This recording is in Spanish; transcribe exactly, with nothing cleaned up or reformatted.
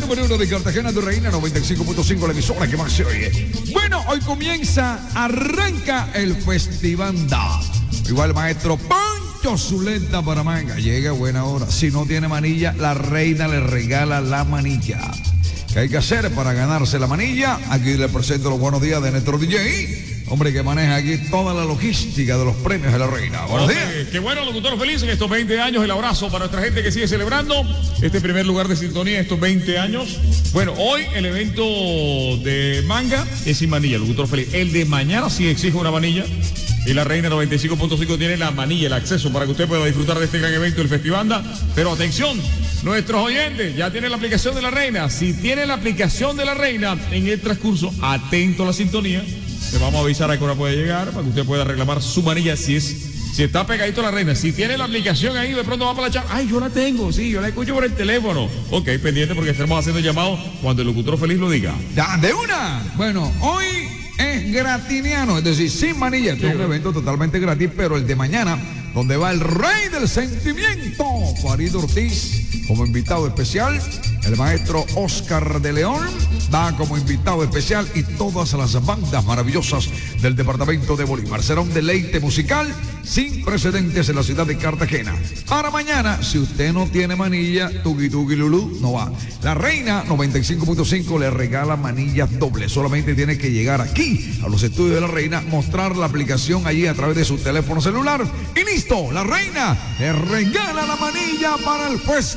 número uno de Cartagena, tu reina, noventa y cinco punto cinco, la emisora que más se oye. Bueno, hoy comienza, arranca el Festivanda. Igual maestro Pancho Zuleta para Manga. Llega a buena hora. Si no tiene manilla, la reina le regala la manilla. ¿Qué hay que hacer para ganarse la manilla? Aquí le presento los buenos días de Néstor D J, hombre que maneja aquí toda la logística de los premios de la reina. Buenos días. Qué bueno, locutor feliz en estos veinte años. El abrazo para nuestra gente que sigue celebrando este primer lugar de sintonía, estos veinte años. Bueno, hoy el evento de Manga es sin manilla, locutor feliz. El de mañana sí exige una manilla. Y la Reina noventa y cinco punto cinco tiene la manilla, el acceso para que usted pueda disfrutar de este gran evento, el Festivanda. Pero atención, nuestros oyentes ya tienen la aplicación de la Reina. Si tiene la aplicación de la Reina en el transcurso, atento a la sintonía. Le vamos a avisar a qué hora puede llegar para que usted pueda reclamar su manilla si es, si está pegadito a la Reina. Si tiene la aplicación ahí, de pronto va para la chat. Ay, yo la tengo, sí, yo la escucho por el teléfono. Ok, pendiente porque estaremos haciendo llamados cuando el locutor feliz lo diga. Ya, de una. Bueno, hoy es gratiniano, es decir, sin manilla. Este es un evento totalmente gratis, pero el de mañana, donde va el rey del sentimiento, Farid Ortiz, como invitado especial. El maestro Oscar de León va como invitado especial y todas las bandas maravillosas del departamento de Bolívar. Será un deleite musical sin precedentes en la ciudad de Cartagena. Para mañana, si usted no tiene manilla, tuki tuki lulú, no va. La Reina noventa y cinco punto cinco le regala manillas dobles. Solamente tiene que llegar aquí a los estudios de la Reina, mostrar la aplicación allí a través de su teléfono celular y listo. La Reina le regala la manilla para el festival.